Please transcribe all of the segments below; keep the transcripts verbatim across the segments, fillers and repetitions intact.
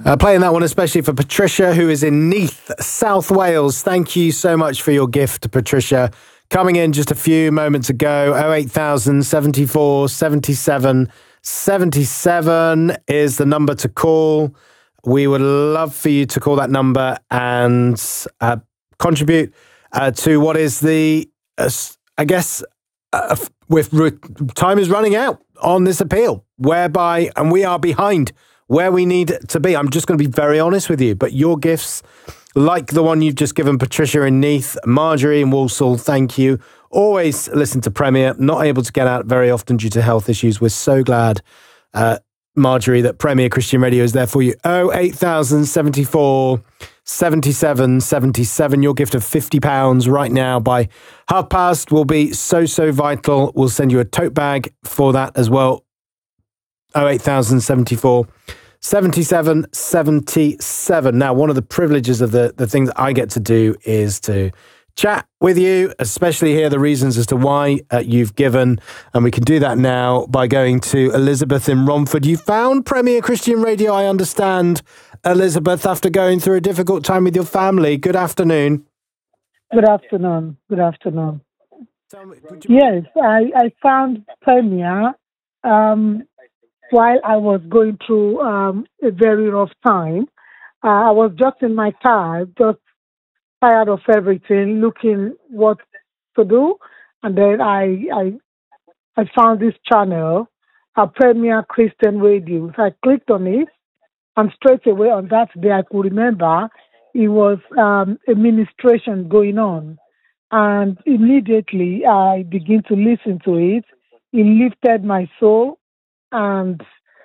Uh, playing that one especially for Patricia, who is in Neath, South Wales. Thank you so much for your gift, Patricia. Coming in just a few moments ago, oh eight thousand seventy-four seventy-seven seventy-seven is the number to call. We would love for you to call that number and uh, contribute uh, to what is the, uh, I guess, uh, with time is running out on this appeal, whereby, and we are behind where we need to be. I'm just going to be very honest with you, but your gifts, like the one you've just given Patricia in Neath, Marjorie in Walsall, thank you. Always listen to Premier, not able to get out very often due to health issues. We're so glad, uh, Marjorie, that Premier Christian Radio is there for you. oh eight thousand seventy-four seventy-seven seventy-seven. Your gift of fifty pounds right now by half past will be so, so vital. We'll send you a tote bag for that as well. oh eight thousand seventy-four seventy-seven seventy-seven. Now, one of the privileges of the, the things I get to do is to chat with you, especially hear the reasons as to why uh, you've given. And we can do that now by going to Elizabeth in Romford. You found Premier Christian Radio, I understand, Elizabeth, after going through a difficult time with your family. Good afternoon. Good afternoon. Good afternoon. Me, yes, I, I found Premier um, while I was going through um, a very rough time. Uh, I was just in my car, just tired of everything, looking what to do, and then I I I found this channel, a Premier Christian Radio. So I clicked on it, and straight away on that day I could remember it was um, a ministration going on, and immediately I began to listen to it. It lifted my soul, and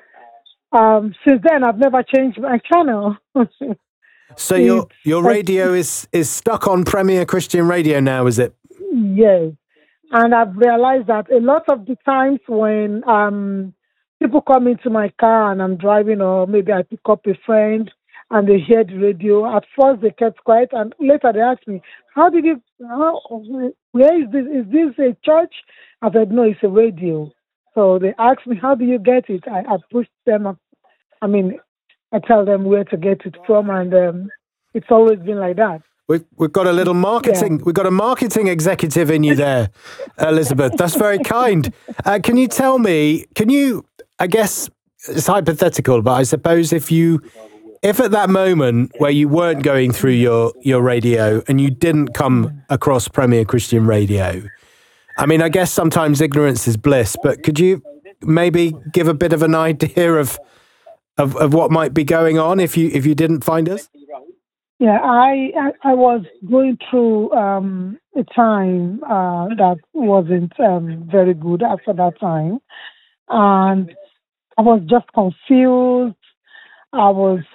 um, since then I've never changed my channel. So your your radio is, is stuck on Premier Christian Radio now, is it? Yes. And I've realized that a lot of the times when um, people come into my car and I'm driving, or maybe I pick up a friend and they hear the radio, at first they kept quiet, and later they ask me, how did you, how, where is this? Is this a church? I said, no, it's a radio. So they asked me, how do you get it? I, I pushed them, I mean, I tell them where to get it from, and um, it's always been like that. We've, we've got a little marketing, yeah. We've got a marketing executive in you there, Elizabeth. That's very kind. Uh, can you tell me, can you, I guess it's hypothetical, but I suppose if you, if at that moment where you weren't going through your, your radio and you didn't come across Premier Christian Radio, I mean, I guess sometimes ignorance is bliss, but could you maybe give a bit of an idea of Of, of what might be going on if you if you didn't find us? Yeah, I I, I was going through um, a time uh, that wasn't um, very good after that time, and I was just confused. I was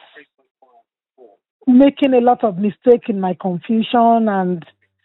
making a lot of mistakes in my confusion, and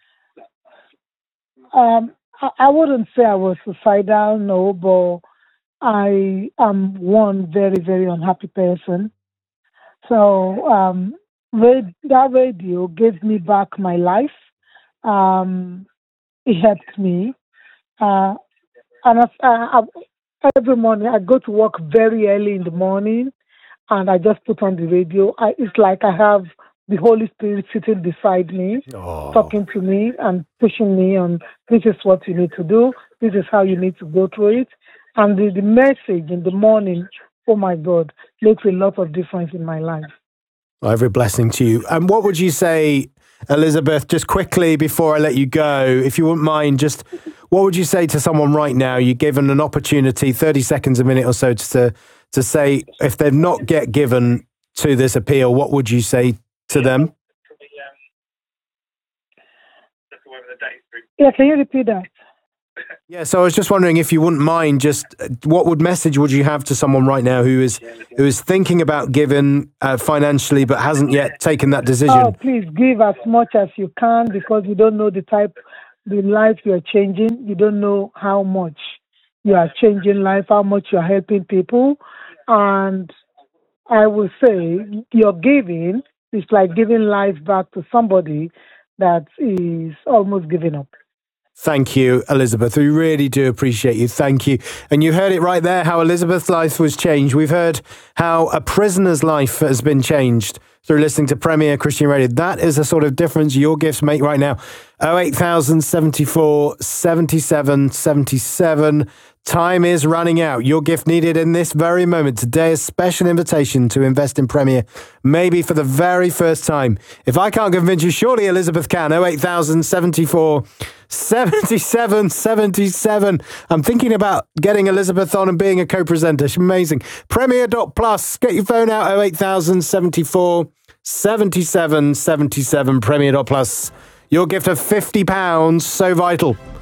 um, I, I wouldn't say I was suicidal, no, but I am one very, very unhappy person. So um, rad- that radio gave me back my life. Um, it helped me. Uh, and I, I, I, every morning I go to work very early in the morning, and I just put on the radio. I, it's like I have the Holy Spirit sitting beside me, oh. talking to me and pushing me on, this is what you need to do. This is how you need to go through it. And the, the message in the morning, oh my God, makes a lot of difference in my life. Well, every blessing to you. And what would you say, Elizabeth, just quickly before I let you go, if you wouldn't mind, just what would you say to someone right now? You're given an opportunity, thirty seconds, a minute or so, to, to say, if they've not yet given to this appeal, what would you say to them? Yeah, can you repeat that? Yeah, so I was just wondering if you wouldn't mind, just what would message would you have to someone right now who is who is thinking about giving uh, financially but hasn't yet taken that decision? Oh, please give as much as you can, because you don't know the type, the life you are changing. You don't know how much you are changing life, how much you are helping people. And I will say your giving is like giving life back to somebody that is almost giving up. Thank you, Elizabeth. We really do appreciate you. Thank you. And you heard it right there, how Elizabeth's life was changed. We've heard how a prisoner's life has been changed through listening to Premier Christian Radio. That is the sort of difference your gifts make right now. oh eight thousand seventy-four seventy-seven seventy-seven. Time is running out. Your gift needed in this very moment. Today, a special invitation to invest in Premier, maybe for the very first time. If I can't convince you, surely Elizabeth can. oh eight thousand seventy-four seventy-seven seventy-seven. I'm thinking about getting Elizabeth on and being a co-presenter. She's amazing. Premier dot plus. Get your phone out. oh eight thousand seventy-four seventy-seven seventy-seven. Premier dot plus. Your gift of fifty pounds. So vital.